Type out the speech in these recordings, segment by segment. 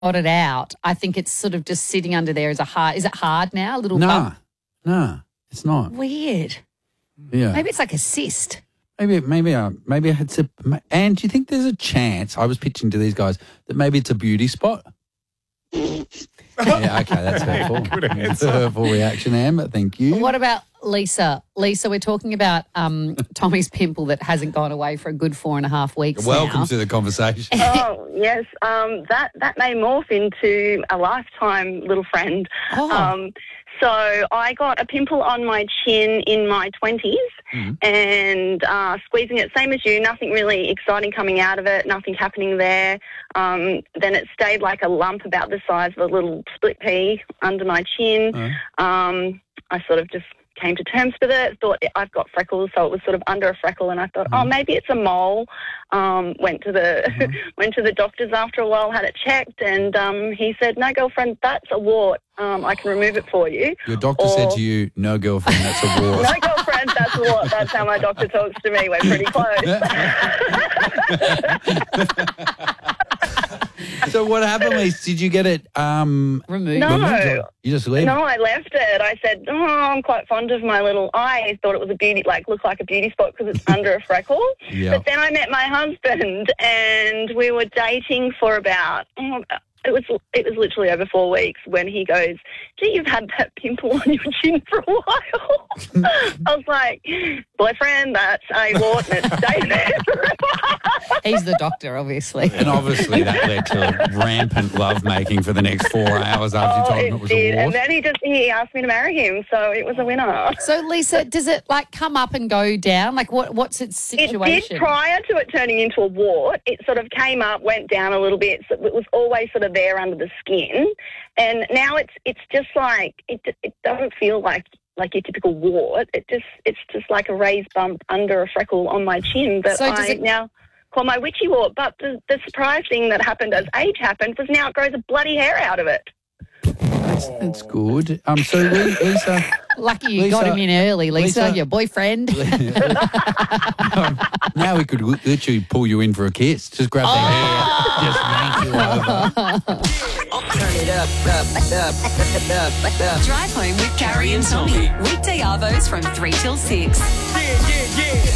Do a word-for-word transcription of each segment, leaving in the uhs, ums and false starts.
got it out. I think it's sort of just sitting under there as a hard. Is it hard now? A little No, bump? no, it's not. Weird. Yeah. Maybe it's like a cyst. Maybe, maybe, uh, maybe it's a. And do you think there's a chance? I was pitching to these guys that maybe it's a beauty spot. Yeah, okay, that's hurtful. Good answer. That's a hurtful reaction, Am, but thank you. What about Lisa? Lisa, we're talking about um, Tommy's pimple that hasn't gone away for a good four and a half weeks Welcome now. to the conversation. Oh, yes. Um, that, that may morph into a lifetime little friend. Oh. Um, so I got a pimple on my chin in my twenties Mm-hmm. and uh, squeezing it, same as you, nothing really exciting coming out of it, nothing happening there. Um, then it stayed like a lump about the size of a little split pea under my chin. Uh-huh. Um, I sort of just came to terms with it, thought I've got freckles, so it was sort of under a freckle, and I thought, Mm-hmm. oh, maybe it's a mole. Um, went to the Mm-hmm. went to the doctors after a while, had it checked, and um, he said, no, girlfriend, that's a wart. Um, I can remove it for you. Your doctor Or- said to you, no, girlfriend, that's a wart. No, girlfriend, that's a wart. That's how my doctor talks to me. We're pretty close. So what happened, Lisa? Did you get it um, Removed. No. removed? You just leave No, it? I left it. I said, oh, I'm quite fond of my little eye. Thought it was a beauty, like, looked like a beauty spot because it's under a freckle. Yeah. But then I met my husband and we were dating for about, oh, it was it was literally over four weeks when he goes, gee, you've had that pimple on your chin for a while. I was like, boyfriend, that's a wart and it stayed there for a while. He's the doctor, obviously. And obviously that led to rampant lovemaking for the next four hours after you told him Oh, it it was did. a And wart. then he just he asked me to marry him, so it was a winner. So, Lisa, does it like come up and go down? Like, what? what's its It situation? did prior to it turning into a wart. It sort of came up, went down a little bit. So it was always sort of there under the skin, and now it's it's just like it. It doesn't feel like like your typical wart. It just it's just like a raised bump under a freckle on my chin that So does I it- now call my witchy wart. But the, the surprise thing that happened as age happened was now it grows a bloody hair out of it. That's, that's good. Um, so, Li- Lisa, Lucky you Lisa- got him in early, Lisa, Lisa- your boyfriend. um, now we could literally pull you in for a kiss. Just grab the hair, just yank you over. Turn it up, up, up, up, up, up. Drive home with Carrie and Tommy. Weekday arvos from three till six. Yeah, yeah, yeah.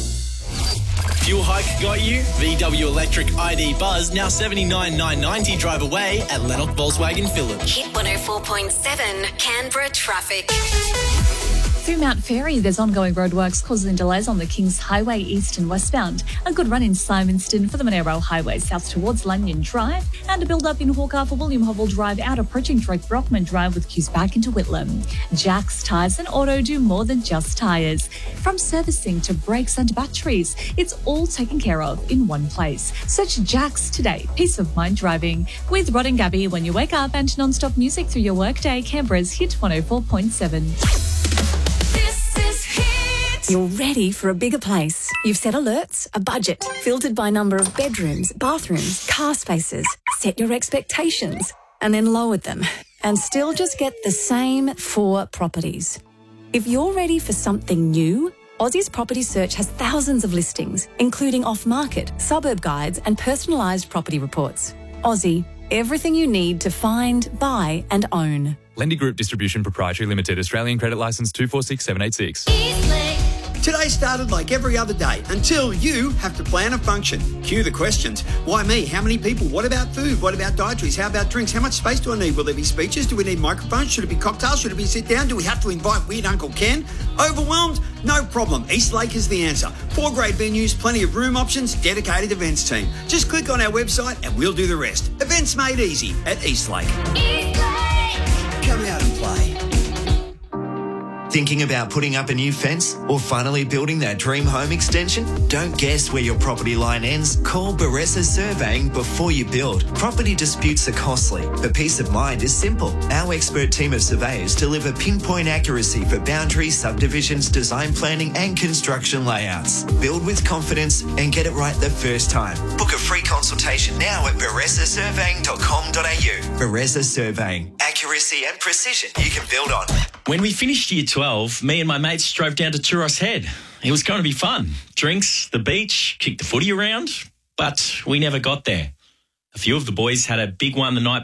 Fuel hike got you? V W Electric I D Buzz now seventy-nine nine ninety drive away at Lennox Volkswagen Village. Hit one oh four point seven Canberra traffic. Through Mount Ferry, there's ongoing roadworks causing delays on the Kings Highway east and westbound. A good run in Simonston for the Monero Highway south towards Lanyon Drive, and a build-up in Hawker for William Hovell Drive out approaching Drake Brockman Drive with queues back into Whitlam. Jack's Tyres and Auto do more than just tyres. From servicing to brakes and batteries, it's all taken care of in one place. Search Jack's today. Peace of mind driving. With Rod and Gabby when you wake up, and non-stop music through your workday, Canberra's Hit one oh four point seven. This is Hit. You're ready for a bigger place. You've set alerts, a budget, filtered by number of bedrooms, bathrooms, car spaces, set your expectations, and then lowered them, and still just get the same four properties. If you're ready for something new, Aussie's Property Search has thousands of listings, including off-market, suburb guides, and personalised property reports. Aussie, everything you need to find, buy, and own. Lendy Group Distribution Proprietary Limited, Australian Credit Licence two four six seven eight six. Today started like every other day until you have to plan a function. Cue the questions. Why me? How many people? What about food? What about dietaries? How about drinks? How much space do I need? Will there be speeches? Do we need microphones? Should it be cocktails? Should it be sit down? Do we have to invite weird Uncle Ken? Overwhelmed? No problem. Eastlake is the answer. Four great venues, plenty of room options, dedicated events team. Just click on our website and we'll do the rest. Events made easy at Eastlake. Come out and play. Thinking about putting up a new fence or finally building that dream home extension? Don't guess where your property line ends. Call Baressa Surveying before you build. Property disputes are costly, but peace of mind is simple. Our expert team of surveyors deliver pinpoint accuracy for boundaries, subdivisions, design planning and construction layouts. Build with confidence and get it right the first time. Book a free consultation now at baressa surveying dot com dot a u. Baressa Surveying. Accuracy and precision you can build on. When we finished year twelve, me and my mates drove down to Turos Head. It was going to be fun. Drinks, the beach, kick the footy around, but we never got there. A few of the boys had a big one the night